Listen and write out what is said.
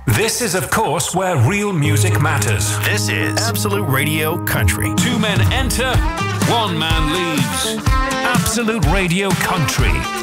This is, of course, where real music matters. This is Absolute Radio Country. Two men enter, one man leaves. Absolute Radio Country.